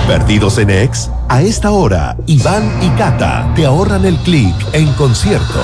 ¿Perdidos en ex? A esta hora, Iván y Cata te ahorran el clic en concierto.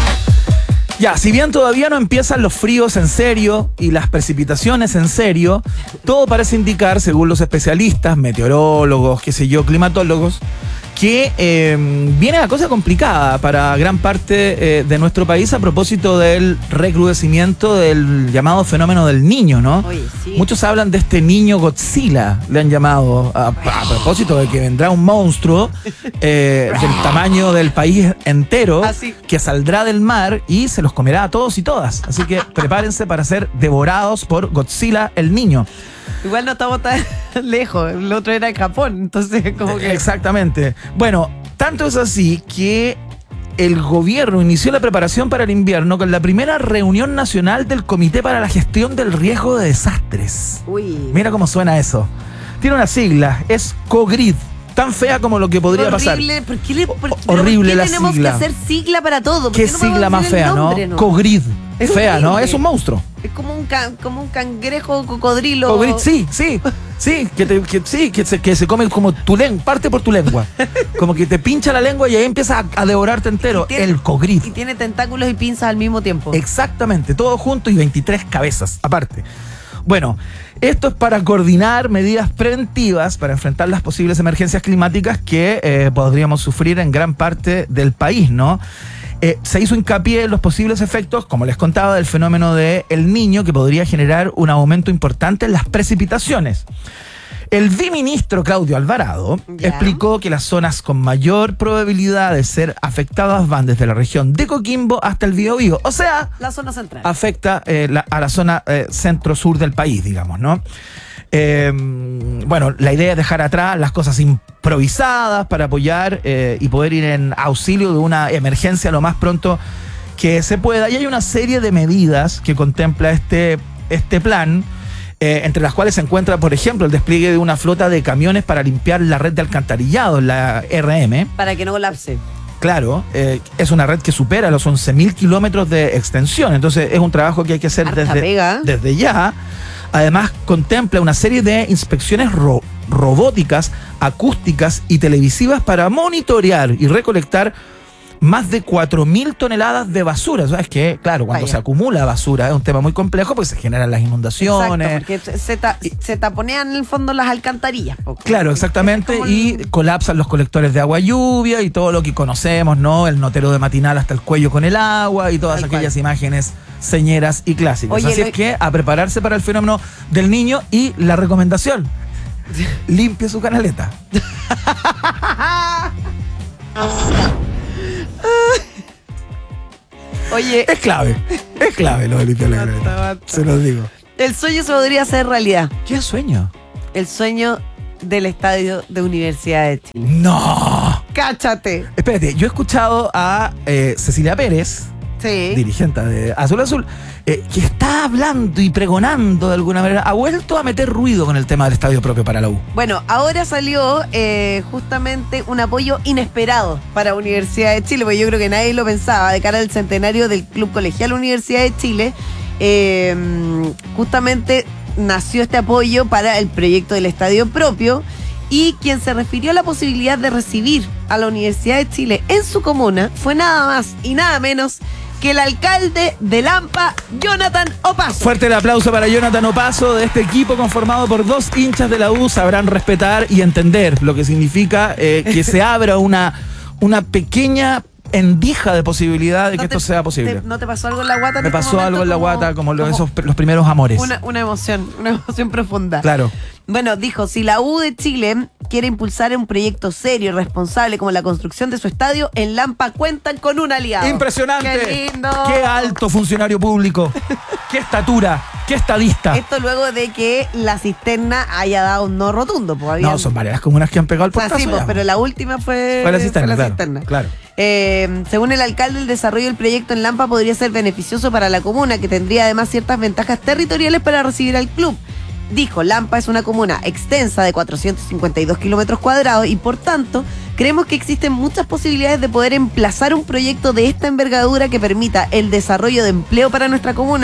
Ya, si bien todavía no empiezan los fríos en serio y las precipitaciones en serio, todo parece indicar, según los especialistas, meteorólogos, climatólogos, que viene la cosa complicada para gran parte de nuestro país a propósito del recrudecimiento del llamado fenómeno del Niño, ¿no? Oye, sí. Muchos hablan de este niño Godzilla, le han llamado, a propósito de que vendrá un monstruo del tamaño del país entero, que saldrá del mar y se los comerá a todos y todas. Así que prepárense para ser devorados por Godzilla el Niño. Igual no estamos tan lejos, el otro era en Japón, entonces como que... Exactamente. Bueno, tanto es así que el gobierno inició la preparación para el invierno con la primera reunión nacional del Comité para la Gestión del Riesgo de Desastres. Uy. Mira cómo suena eso. Tiene una sigla, es COGRID. Tan fea como lo que podría pasar. Horrible la tenemos sigla. Que hacer sigla para todo? ¿Qué sigla más fea, nombre, no? COGRID. Es fea, horrible. ¿no? Es un monstruo. Es como un cangrejo cocodrilo. COGRID, sí, que se come como tu lengua, parte por tu lengua. Como que te pincha la lengua y ahí empieza a devorarte entero. El COGRID. Y tiene tentáculos y pinzas al mismo tiempo. Exactamente, todo junto y 23 cabezas aparte. Bueno, esto es para coordinar medidas preventivas para enfrentar las posibles emergencias climáticas que podríamos sufrir en gran parte del país, ¿no? Se hizo hincapié en los posibles efectos, como les contaba, del fenómeno de El Niño, que podría generar un aumento importante en las precipitaciones. El viceministro Claudio Alvarado explicó que las zonas con mayor probabilidad de ser afectadas van desde la región de Coquimbo hasta el Biobío. O sea, la zona central. Afecta a la zona centro-sur del país, digamos, ¿no? Bueno, la idea es dejar atrás las cosas improvisadas para apoyar y poder ir en auxilio de una emergencia lo más pronto que se pueda. Y hay una serie de medidas que contempla este plan, entre las cuales se encuentra, por ejemplo, el despliegue de una flota de camiones para limpiar la red de alcantarillado, la RM. Para que no colapse. Claro, es una red que supera los 11.000 kilómetros de extensión, entonces es un trabajo que hay que hacer desde ya. Además, contempla una serie de inspecciones robóticas, acústicas y televisivas para monitorear y recolectar más de 4.000 toneladas de basura. ¿Sabes qué? Claro, cuando se acumula basura es un tema muy complejo porque se generan las inundaciones. Exacto, porque se taponean en el fondo las alcantarillas. Claro, exactamente, y colapsan los colectores de agua lluvia y todo lo que conocemos, ¿no? El notero de matinal hasta el cuello con el agua y todas aquellas imágenes señeras y clásicas. Oye, así es que a prepararse para el fenómeno del Niño y la recomendación, limpie su canaleta. Oye, es clave lo de limpiar la canaleta. Se los digo. El sueño se podría hacer realidad. ¿Qué sueño? El sueño del estadio de Universidad de Chile. ¡No! ¡Cáchate! Espérate, yo he escuchado a Cecilia Pérez, dirigente de Azul Azul, que está hablando y pregonando de alguna manera, ha vuelto a meter ruido con el tema del estadio propio para la U. Bueno, ahora salió justamente un apoyo inesperado para Universidad de Chile, porque yo creo que nadie lo pensaba, de cara al centenario del Club Colegial Universidad de Chile. Justamente nació este apoyo para el proyecto del estadio propio, y quien se refirió a la posibilidad de recibir a la Universidad de Chile en su comuna fue nada más y nada menos que el alcalde de Lampa, Jonathan Opaso. Fuerte el aplauso para Jonathan Opaso. De este equipo conformado por 2 hinchas de la U sabrán respetar y entender lo que significa que se abra una pequeña endija de posibilidad de que esto sea posible. ¿No te pasó algo en la guata? Me pasó algo en la guata, como los primeros amores. Una emoción profunda. Claro. Bueno, dijo, si la U de Chile quiere impulsar un proyecto serio y responsable como la construcción de su estadio, en Lampa cuentan con un aliado. ¡Impresionante! ¡Qué lindo! ¡Qué alto funcionario público! ¡Qué estatura! ¡Qué estadista! Esto luego de que la cisterna haya dado un no rotundo. No, son varias las comunas que han pegado el portazo. Sí, pero la última fue la cisterna. Claro. Según el alcalde, el desarrollo del proyecto en Lampa podría ser beneficioso para la comuna, que tendría además ciertas ventajas territoriales para recibir al club. Dijo, Lampa es una comuna extensa de 452 kilómetros cuadrados y por tanto creemos que existen muchas posibilidades de poder emplazar un proyecto de esta envergadura que permita el desarrollo de empleo para nuestra comuna,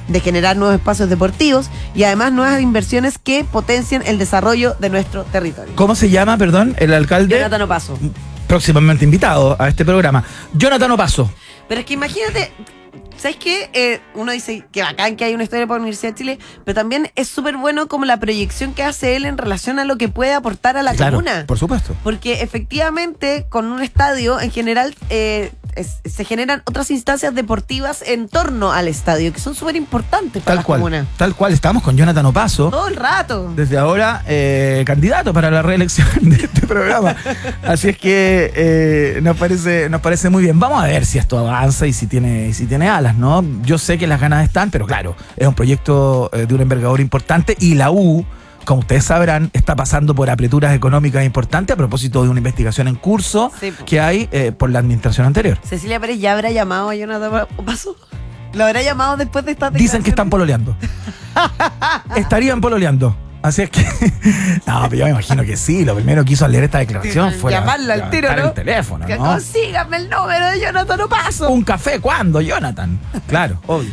de generar nuevos espacios deportivos y además nuevas inversiones que potencien el desarrollo de nuestro territorio. ¿Cómo se llama, perdón, el alcalde? Jonathan Opaso. Próximamente invitado a este programa. Jonathan Opaso. Pero es que imagínate, ¿sabes qué? Uno dice que bacán que hay una historia por la Universidad de Chile, pero también es súper bueno como la proyección que hace él en relación a lo que puede aportar a la comuna. Por supuesto. Porque efectivamente con un estadio en general se generan otras instancias deportivas en torno al estadio que son súper importantes para la comuna. Tal cual, estamos con Jonathan Opaso. Todo el rato. Desde ahora, candidato para la reelección de este programa. Así es que nos parece muy bien. Vamos a ver si esto avanza y si tiene alas, ¿no? Yo sé que las ganas están, pero claro, es un proyecto de una envergadura importante y la U, como ustedes sabrán, está pasando por apreturas económicas importantes a propósito de una investigación en curso que hay por la administración anterior. Cecilia Pérez ya habrá llamado a Jonathan Opaso. ¿Lo habrá llamado después de esta declaración? Dicen que están pololeando. Estarían pololeando. Así es que... No, pero yo me imagino que sí. Lo primero que hizo al leer esta declaración fue llamarla al tiro, ¿no? el teléfono, que ¿no? Consígame el número de Jonathan Opaso. ¿Un café cuándo, Jonathan? Claro, obvio.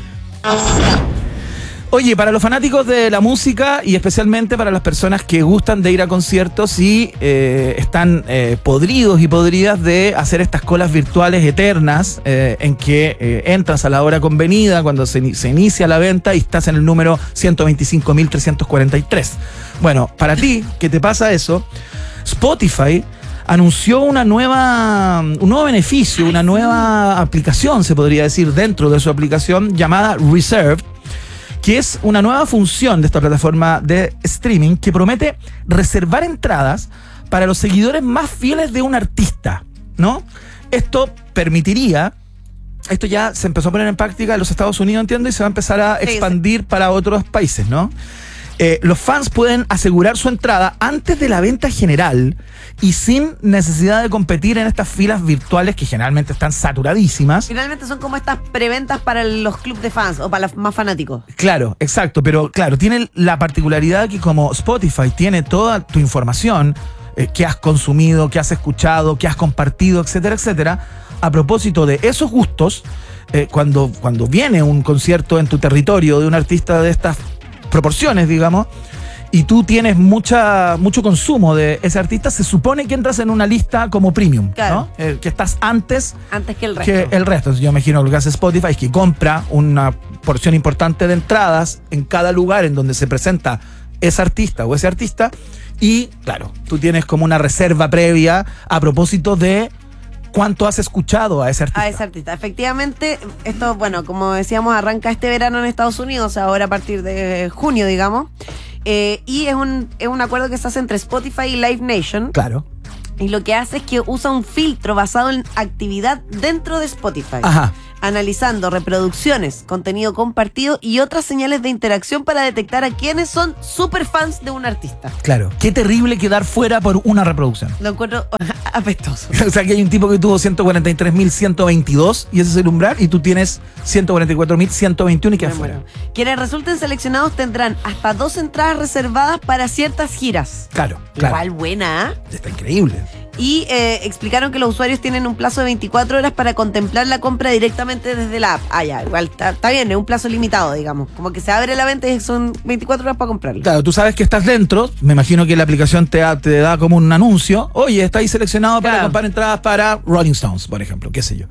Oye, para los fanáticos de la música y especialmente para las personas que gustan de ir a conciertos y están podridos y podridas de hacer estas colas virtuales eternas en que entras a la hora convenida cuando se inicia la venta y estás en el número 125.343. Bueno, para ti, que te pasa eso, Spotify anunció un nuevo beneficio, una nueva aplicación, se podría decir, dentro de su aplicación llamada Reserve, que es una nueva función de esta plataforma de streaming que promete reservar entradas para los seguidores más fieles de un artista, ¿no? Esto permitiría, esto ya se empezó a poner en práctica en los Estados Unidos, entiendo, y se va a empezar a expandir para otros países, ¿no? Los fans pueden asegurar su entrada antes de la venta general y sin necesidad de competir en estas filas virtuales que generalmente están saturadísimas. Finalmente son como estas preventas para los clubes de fans o para los más fanáticos. Claro, exacto, pero claro, tiene la particularidad que como Spotify tiene toda tu información que has consumido, que has escuchado, que has compartido, etcétera, etcétera, a propósito de esos gustos, cuando viene un concierto en tu territorio de un artista de estas proporciones, digamos, y tú tienes mucho consumo de ese artista, se supone que entras en una lista como premium, claro, ¿no? Que estás antes que el resto. Entonces yo me imagino lo que hace Spotify es que compra una porción importante de entradas en cada lugar en donde se presenta ese artista o ese artista y, claro, tú tienes como una reserva previa a propósito de ¿cuánto has escuchado a ese artista? A ese artista. Efectivamente, esto, bueno, como decíamos, arranca este verano en Estados Unidos, ahora a partir de junio, digamos. Y es un acuerdo que se hace entre Spotify y Live Nation. Claro. Y lo que hace es que usa un filtro basado en actividad dentro de Spotify. Ajá. Analizando reproducciones, contenido compartido y otras señales de interacción para detectar a quienes son super fans de un artista. Claro. Qué terrible quedar fuera por una reproducción. Lo encuentro apestoso. O sea, que hay un tipo que tuvo 143.122 y ese es el umbral y tú tienes 144.121 y quedas fuera. Quienes resulten seleccionados tendrán hasta 2 entradas reservadas para ciertas giras. Claro. Igual buena, ¿eh? Está increíble. Y explicaron que los usuarios tienen un plazo de 24 horas para contemplar la compra directamente desde la app. Ah, ya, igual está bien, es un plazo limitado, digamos. Como que se abre la venta y son 24 horas para comprarlo. Claro, tú sabes que estás dentro. Me imagino que la aplicación te da como un anuncio. Oye, está ahí seleccionado para comprar entradas para Rolling Stones, por ejemplo, qué sé yo.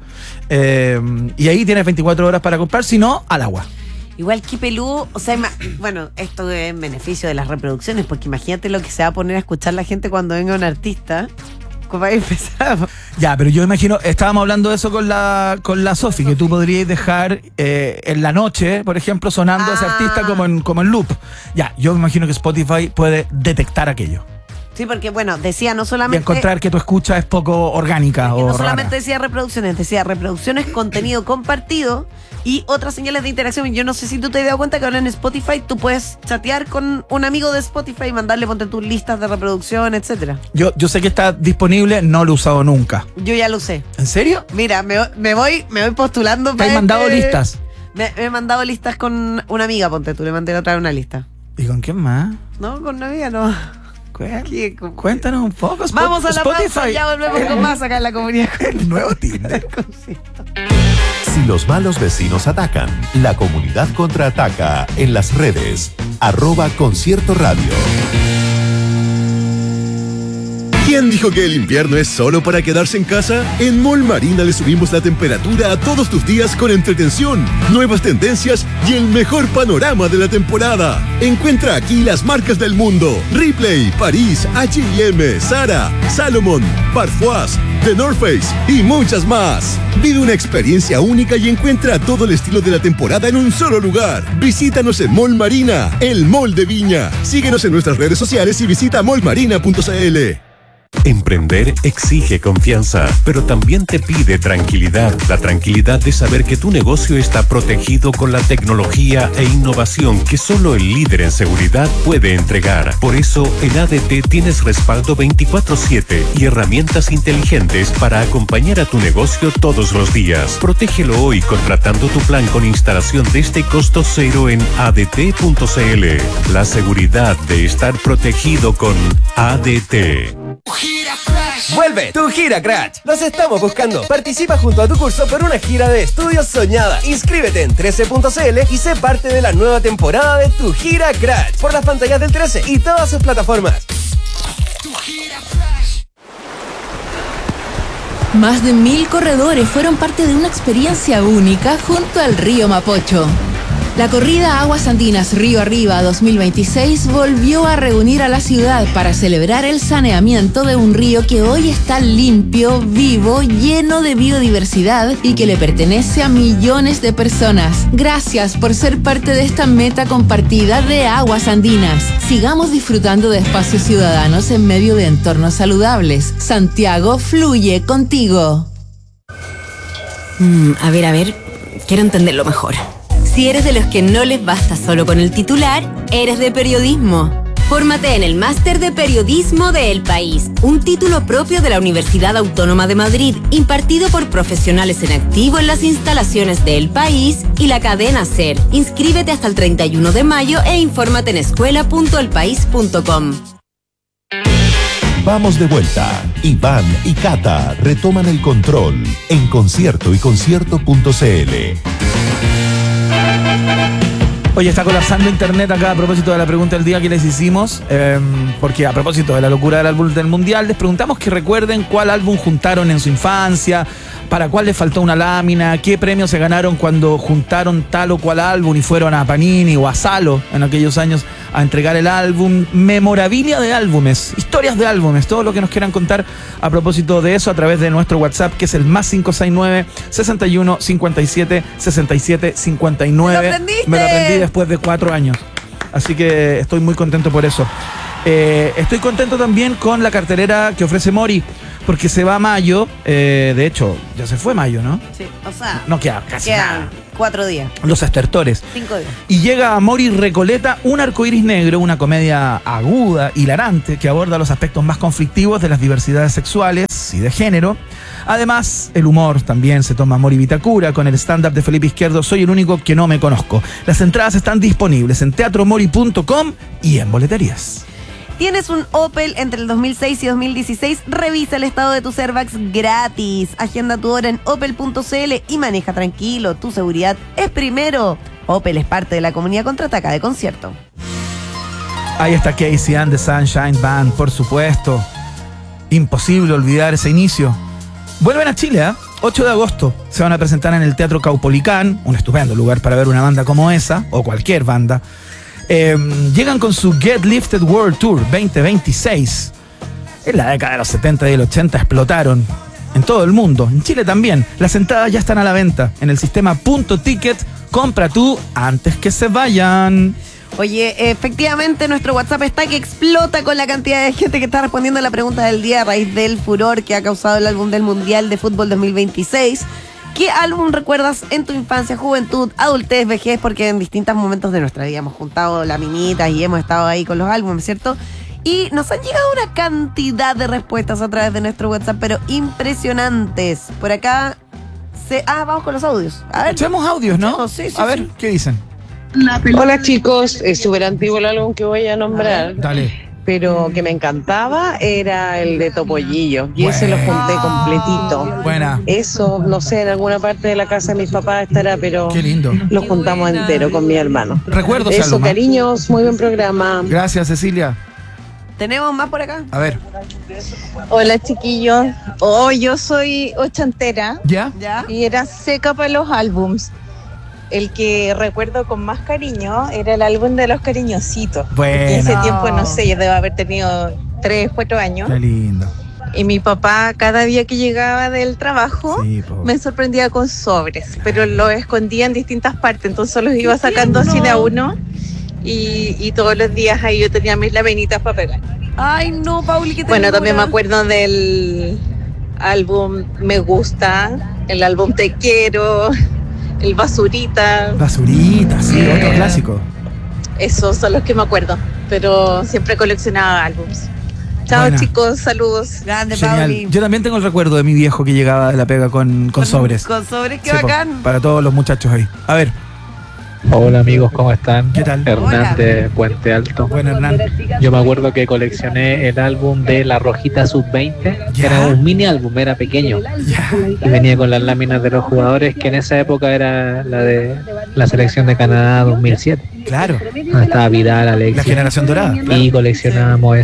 Y ahí tienes 24 horas para comprar, si no, al agua. Igual que peludo, o sea, bueno, esto es en beneficio de las reproducciones, porque imagínate lo que se va a poner a escuchar la gente cuando venga un artista. ¿Cómo va a empezar? Ya, pero yo imagino, estábamos hablando de eso con la Sofi, que tú podrías dejar en la noche, por ejemplo, sonando a ese artista como en loop. Ya, yo me imagino que Spotify puede detectar aquello. Sí, porque bueno, decía no solamente... Y encontrar que tu escucha es poco orgánica o no rara. solamente decía reproducciones, contenido compartido y otras señales de interacción. Yo no sé si tú te has dado cuenta que ahora en Spotify tú puedes chatear con un amigo de Spotify y mandarle, ponte tus listas de reproducción, etcétera. Yo sé que está disponible, no lo he usado nunca. Yo ya lo usé. ¿En serio? Mira, me voy postulando. ¿Te has mandado listas? Me he mandado listas con una amiga, ponte tú, le mandé otra vez una lista. ¿Y con quién más? No, con una amiga no. Cuéntanos un poco. Vamos a la Spotify. pausa, ya volvemos con más acá en la comunidad. El nuevo Tinder. Si los malos vecinos atacan, la comunidad contraataca en las redes. @Concierto Radio. ¿Quién dijo que el invierno es solo para quedarse en casa? En Mall Marina le subimos la temperatura a todos tus días con entretención, nuevas tendencias y el mejor panorama de la temporada. Encuentra aquí las marcas del mundo: Ripley, París, H&M, Zara, Salomon, Parfois, The North Face y muchas más. Vive una experiencia única y encuentra todo el estilo de la temporada en un solo lugar. Visítanos en Mall Marina, el mall de Viña. Síguenos en nuestras redes sociales y visita mallmarina.cl. Emprender exige confianza, pero también te pide tranquilidad. La tranquilidad de saber que tu negocio está protegido con la tecnología e innovación que solo el líder en seguridad puede entregar. Por eso, en ADT tienes respaldo 24/7 y herramientas inteligentes para acompañar a tu negocio todos los días. Protégelo hoy contratando tu plan con instalación desde costo cero en adt.cl. La seguridad de estar protegido con ADT. Vuelve tu Gira Crash. Los estamos buscando. Participa junto a tu curso por una gira de estudios soñada. Inscríbete en 13.cl y sé parte de la nueva temporada de tu Gira Crash por las pantallas del 13 y todas sus plataformas. Más de 1000 corredores fueron parte de una experiencia única junto al río Mapocho. La corrida Aguas Andinas Río Arriba 2026 volvió a reunir a la ciudad para celebrar el saneamiento de un río que hoy está limpio, vivo, lleno de biodiversidad y que le pertenece a millones de personas. Gracias por ser parte de esta meta compartida de Aguas Andinas. Sigamos disfrutando de espacios ciudadanos en medio de entornos saludables. Santiago fluye contigo. A ver, quiero entenderlo mejor. Si eres de los que no les basta solo con el titular, eres de periodismo. Fórmate en el Máster de Periodismo de El País, un título propio de la Universidad Autónoma de Madrid, impartido por profesionales en activo en las instalaciones de El País y la cadena SER. Inscríbete hasta el 31 de mayo e infórmate en escuela.elpaís.com. Vamos de vuelta. Iván y Cata retoman el control en Concierto y Concierto.cl. Oye, está colapsando internet acá a propósito de la pregunta del día que les hicimos, porque a propósito de la locura del álbum del Mundial, les preguntamos que recuerden cuál álbum juntaron en su infancia, para cuál les faltó una lámina, qué premios se ganaron cuando juntaron tal o cual álbum y fueron a Panini o a Salo en aquellos años a entregar el álbum, memorabilia de álbumes, historias de álbumes, todo lo que nos quieran contar a propósito de eso a través de nuestro WhatsApp, que es el +569 61 57 67 59. Me lo aprendí después de 4 años, así que estoy muy contento por eso. Estoy contento también con la cartelera que ofrece Mori, porque se va a mayo, de hecho, ya se fue mayo, ¿no? Sí, o sea, no queda casi nada. 4 días. Los estertores. 5 días. Y llega a Mori Recoleta, un arcoíris negro, una comedia aguda, hilarante, que aborda los aspectos más conflictivos de las diversidades sexuales y de género. Además, el humor también se toma Mori Vitacura con el stand-up de Felipe Izquierdo, Soy el único que no me conozco. Las entradas están disponibles en teatromori.com y en boleterías. ¿Tienes un Opel entre el 2006 y 2016? Revisa el estado de tu Airbags gratis. Agenda tu hora en opel.cl y maneja tranquilo. Tu seguridad es primero. Opel es parte de la comunidad Contraataca de Concierto. Ahí está Casey and the Sunshine Band, por supuesto. Imposible olvidar ese inicio. Vuelven a Chile, 8 de agosto. Se van a presentar en el Teatro Caupolicán, un estupendo lugar para ver una banda como esa, o cualquier banda. Llegan con su Get Lifted World Tour 2026. En la década de los 70 y el 80 explotaron en todo el mundo, en Chile también. Las entradas ya están a la venta en el sistema Punto Ticket. Compra tú antes que se vayan. Oye, efectivamente nuestro WhatsApp está que explota con la cantidad de gente que está respondiendo a la pregunta del día a raíz del furor que ha causado el álbum del Mundial de Fútbol 2026. ¿Qué álbum recuerdas en tu infancia, juventud, adultez, vejez? Porque en distintos momentos de nuestra vida hemos juntado laminitas y hemos estado ahí con los álbumes, ¿cierto? Y nos han llegado una cantidad de respuestas a través de nuestro WhatsApp, pero impresionantes. Por acá vamos con los audios. A ver. Echemos audios, ¿no? Sí, a ver, ¿qué dicen? Hola chicos, es súper antiguo el álbum que voy a nombrar. Dale. pero que me encantaba era el de Topollillo. Y ese lo junté completito. Buena. Eso, no sé, en alguna parte de la casa de mis papás estará, pero Qué lindo. lo juntamos entero con mi hermano. Recuerdos, Eso, Saloma. cariños, muy buen programa. Gracias, Cecilia. ¿Tenemos más por acá? A ver. Hola chiquillos, yo soy ochentera. ¿Ya? ¿Ya? Y era seca para los álbums. El que recuerdo con más cariño era el álbum de los cariñositos. Bueno. En ese tiempo, no sé, yo debo haber tenido 3, 4 años. Qué lindo. Y mi papá cada día que llegaba del trabajo Sí, po. me sorprendía con sobres, pero los escondía en distintas partes, entonces los iba sacando así de a uno. Y todos los días ahí yo tenía mis laminitas para pegar. Ay, no, Pauli, que te Bueno, también me acuerdo del álbum Me Gusta, el álbum Te Quiero, el Basurita. Basurita, sí, otro clásico. Esos son los que me acuerdo, pero siempre coleccionaba álbums. Chao, Buena. chicos, saludos. Grande, Genial. Pauli. Yo también tengo el recuerdo de mi viejo que llegaba de la pega con sobres. Con sobres, qué Sí, po, bacán. para todos los muchachos ahí. A ver. Hola amigos, ¿cómo están? ¿Qué tal? Hernán de Puente Alto. Bueno, Hernán. Yo me acuerdo que coleccioné el álbum de La Rojita Sub-20, que Ya. era un mini álbum, era pequeño. Ya. Y venía con las láminas de los jugadores, que en esa época era la de la selección de Canadá 2007. Claro. Donde estaba Vidal, La Alexis. generación dorada. Y coleccionábamos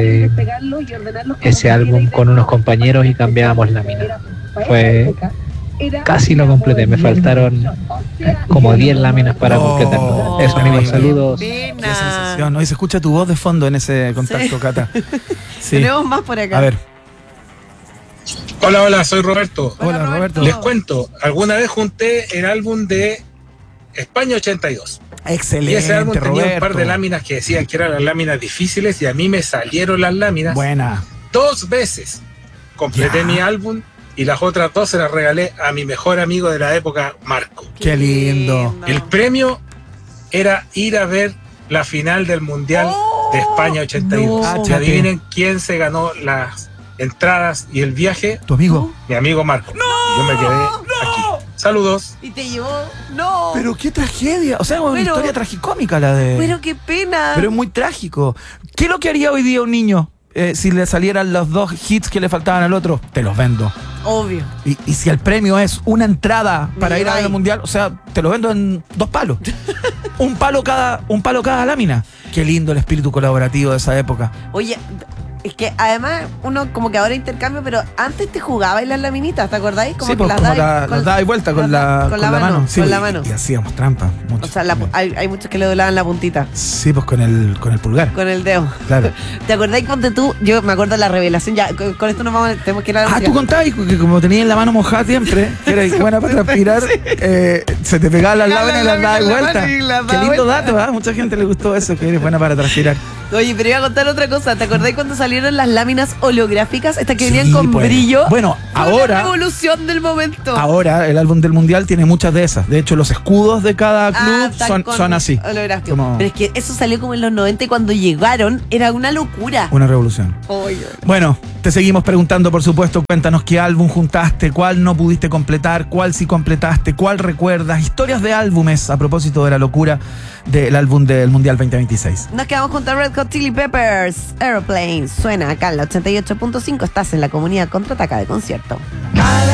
ese álbum con unos compañeros y cambiábamos láminas. Fue casi lo completé, me faltaron como 10 láminas para completarlo. Eso amigos, saludos. Qué sensación. Hoy se escucha tu voz de fondo en ese contacto, Sí. Cata. Sí. Tenemos más por acá. A ver. Hola, soy Roberto. Hola, Roberto. Les cuento, alguna vez junté el álbum de España 82. Excelente, Y ese álbum tenía un par Roberto. de láminas que decían que eran las láminas difíciles y a mí me salieron las láminas Buena. 2 veces. Completé Ya. mi álbum y las otras 2 se las regalé a mi mejor amigo de la época, Marco. Qué lindo. El premio era ir a ver la final del Mundial de España 82. no. Y adivinen quién se ganó las entradas y el viaje. ¿Tu amigo? Mi amigo Marco. Y yo me quedé aquí. Saludos. Y te llevó. No. Pero qué tragedia. O sea, una Pero- historia tragicómica la de... Pero qué pena. Pero es muy trágico. ¿Qué es lo que haría hoy día un niño si le salieran los 2 hits que le faltaban al otro? Te los vendo. Obvio. Y si el premio es una entrada para Me ir a ver lleváis. el mundial, o sea, te lo vendo en 2 palos. un palo cada lámina. Qué lindo el espíritu colaborativo de esa época. Oye, es que además uno como que ahora intercambio, pero antes te jugaba en las laminitas, ¿te acordáis? Sí, pues como las dabas vuelta con la mano. Sí, con la y- mano. Y hacíamos trampa. O sea, hay muchos que le doblaban la puntita Sí, pues con el pulgar. con el dedo. Claro. ¿Te acordáis cuando tú? Yo me acuerdo de la revelación, ya, con esto nos vamos, tenemos que ir a la Ah, música. tú contabas que como tenías la mano mojada siempre, que era buena para transpirar, se te pegaba las láminas y las dabas la vuelta. mano y las Qué dabas lindo vuelta. dato, ¿ah? Mucha gente le gustó eso, que eres buena para transpirar. Oye, pero iba a contar otra cosa. ¿Te acordáis cuando salieron las láminas holográficas? Estas que Sí, venían con pues. brillo. Bueno, Fue ahora- la revolución del momento. Ahora el álbum del mundial tiene muchas de esas. De hecho, los escudos de cada club están con son así. holográfico. Como Pero es que eso salió como en los 90 y cuando llegaron era una locura. una revolución. Oye. Bueno, te seguimos preguntando, por supuesto. Cuéntanos qué álbum juntaste, cuál no pudiste completar, cuál sí completaste, cuál recuerdas. Historias de álbumes a propósito de la locura del álbum del Mundial 2026. Nos quedamos junto a Red Hot Chili Peppers. Aeroplane suena acá en la 88.5. Estás en la comunidad Contraataca de concierto. A la